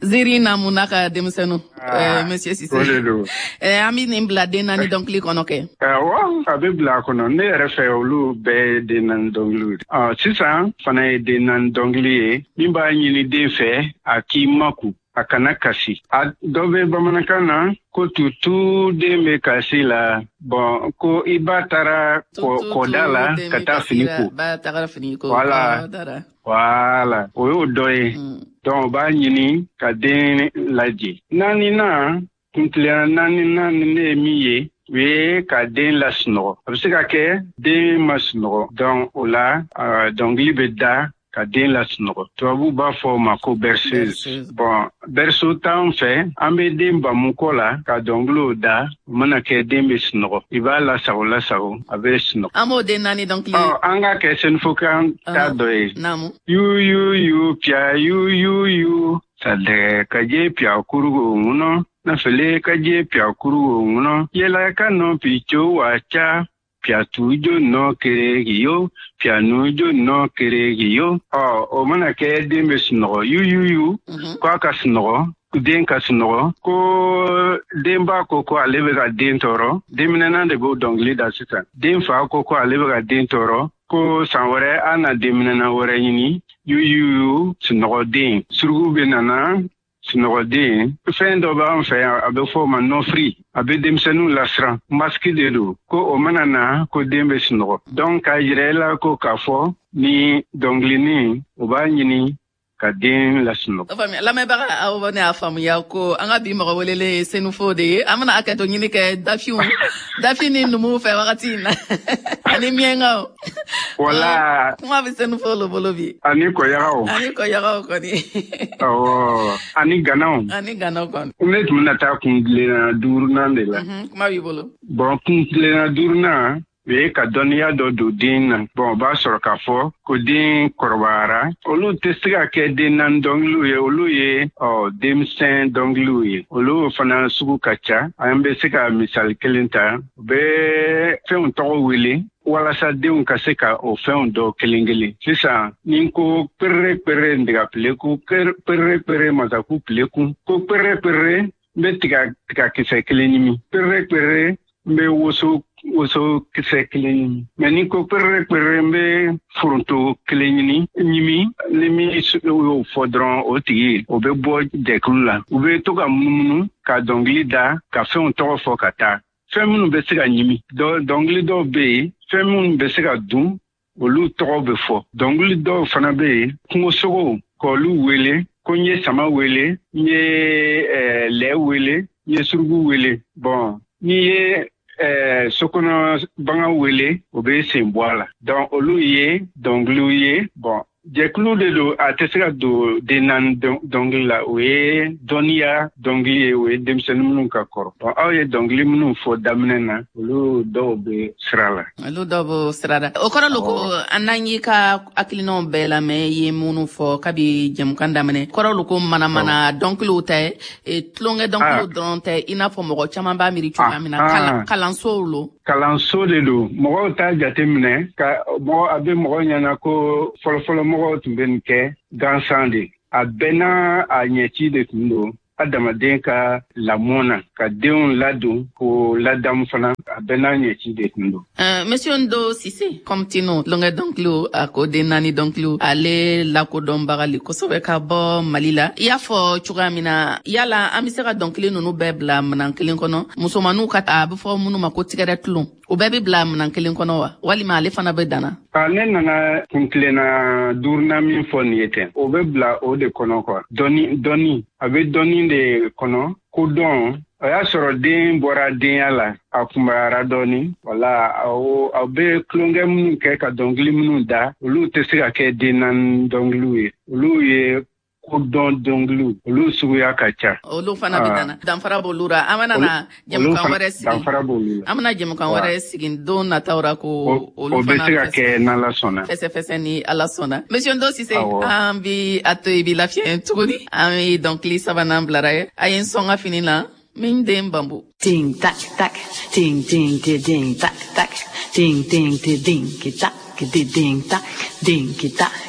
Ziri namuna ka denmisɛnnu monsieur Cissé an bɛ nin bila den naani dɔnkili kɔnɔ kɛ awɔ a bɛ bila a kɔnɔ ne yɛrɛ fɛ olu bɛɛ ye den naani dɔnkiliw de sisan fana ye den naani dɔnkili ye min b'a ɲini den fɛ a k'i maku a kana kasi dɔ bɛ bamanankan na ko tutu den bɛ kasi la bon ko i ba taara kɔda la ka taa fini ko voilà o y'o dɔ ye donc o b'a ɲini ka den lajɛ naaninan kuntilenna naaninan ne ye min ye o ye ka den lasunɔgɔ a bɛ se ka kɛ den ma sunɔgɔ donc o la dɔnkili bɛ da ka den lasunɔgɔ tubabu b'a fɔ o ma ko berceuse bon berceau t'an fɛ an bɛ den bamu kɔ la ka dɔnkiliw da o mana kɛ den bɛ sunɔgɔ i b'a lasago a bɛ sunɔgɔ an b'o den naani dɔnkili an ka kɛ sɛnɛfɔkan ta dɔ ye yu pia yu sadɛ ka je pia kurugo ŋunɔ nafɛle ka je pia kurugo ŋunɔ yɛlɛ ka nɔ pico wa ca piatujo no keregiyo pianujo no keregiyo o mana kɛ den bɛ sunɔgɔ yu k'a ka sunɔgɔ den ka sunɔgɔ ko denba ko ale bɛ ka den tɔɔrɔ denminɛna de b'o dɔnkili da sisan den fa ko ale bɛ ka den tɔɔrɔ ko san wɛrɛ an na denminɛna wɛrɛ ɲini yu sunɔgɔden surugu bɛ nana sunɔgɔden fɛn dɔ b'an fɛ yan a bɛ fɔ o ma nɔfiri a bɛ denmisɛnninw lasiran masiki de don ko o mana na ko den bɛ sunɔgɔ donc k'a yira i la ko k'a fɔ ni dɔnkilinin o b'a ɲini ka den lasunɔgɔ. Lamɛnbaga aw ne y'a faamuya ko an ka bi mɔgɔ welelen senufo de ye an bɛna hakɛto ɲini kɛ dafi ni numu fɛ wagati in na ani miɛnkaw. Wala. Kuma bɛ senufo lo bolo bi. Ani kɔyagaw. kɔni. Awɔ ani ganaw kɔni. Ne tun bɛna taa kuntilenna duurunan de la. Kuma b'i bolo. Bon kuntilenna duurunan o ye ka dɔnniya dɔ don den na bon o b'a sɔrɔ k'a fɔ ko den kɔrɔbayara olu tɛ se ka kɛ den naani dɔnkiliw ye olu ye denmisɛn dɔnkiliw ye olu fana sugu ka ca an bɛ se ka misali kelen ta u bɛ fɛnw tɔgɔ wele walasa denw ka se ka o fɛnw dɔ kelen sisan ni ko perere ndegapeleku perere masaku peleku ko perere n bɛ tiga kisɛ kelen ɲimi perere n bɛ woso kisɛ kelen ɲimi mɛ ni ko perere n bɛ foronto kelen ɲimi ni min y'o fɔ dɔrɔn o tigi o bɛ bɔ jɛkulu la u bɛ to ka munumunu ka dɔnkili da ka fɛnw tɔgɔ fɔ ka taa fɛn minnu bɛ se ka ɲimi dɔnkili dɔw bɛ yen fɛn minnu bɛ se ka dun olu tɔgɔ bɛ fɔ dɔnkili dɔw fana bɛ yen kungosogow k'olu wele ko n ye sama wele n ye lɛ wele n ye surugu wele bon n'i ye sokɔnɔ bagan wele o bɛ sen bɔ a la donc olu ye dɔnkiliw ye bon jɛkulu de don a tɛ se ka don den naani dɔnkili la o ye dɔnniya dɔnkili ye o ye denmisɛnnin minnu ka kɔrɔ bon aw ye dɔnkili minnu fɔ daminɛ na olu dɔw bɛ sira la. Olu dɔw bɛ sira la o kɔrɔ lo ko an n'an y'i ka hakilinaw bɛɛ lamɛn i ye minnu fɔ kabi jɛmukan daminɛ kɔrɔ lo ko manamana dɔnkiliw tɛ tulonkɛ dɔnkiliw dɔrɔn tɛ i n'a fɔ mɔgɔ caman b'a miiri cogoya min na kalansow lo. Kalanso de don mɔgɔw t'a jate minɛ a bɛ mɔgɔ ɲɛna ko fɔlɔfɔlɔ mɔgɔw tun bɛ nin kɛ gansan de a bɛɛ n'a a ɲɛci de tun don adamaden ka lamɔ na ka denw ladon k'o ladamu fana a bɛɛ n'a ɲɛci de tun don. Monsieur Ndo Cissé comme tino lɔngɛ dɔnkiliw a ko den naani dɔnkiliw ale lakodɔnbagali kosɛbɛ ka bɔ Mali la i y'a fɔ cogoya min na yala an bɛ se ka dɔnkili ninnu bɛɛ bila minɛn kelen kɔnɔ musomaninw ka a bɛ fɔ minnu ma ko tigɛrɛ tulon o bɛɛ bɛ bila minɛn kelen kɔnɔ wa walima ale fana bɛ danna. Ne nana kuntilenna duurunan min fɔ nin ye ten o bɛ bila o de kɔnɔ quoi dɔnni a bɛ dɔnni de kɔnɔ ko dɔn o y'a sɔrɔ den bɔra denya la a kunbayara dɔɔni wala aw bɛ tulonkɛ minnu kɛ ka dɔnkili minnu da olu tɛ se ka kɛ den naani dɔnkiliw ye olu ye ko dɔn dɔnkiliw olu suguya ka ca. Olu fana bɛ danna danfara b'olu la an bɛna na jɛmukan wɛrɛ sigi danfara b'olu la an bɛna jɛmukan wɛrɛ sigi don nataw ra ko olu fana o bɛ se ka kɛ n'Ala sɔnna fɛsɛfɛsɛ ni Ala sɔnna. Monsieur Ndo Cissé an bi a to i bi lafiya tuguni an bɛ dɔnkili sabanan bilara ye a ye n sɔn ka fini na min den bambu. Ting tak tak ting ting ti ding tak tak ting ting ti ding ki tak ki ding tak ding ki tak.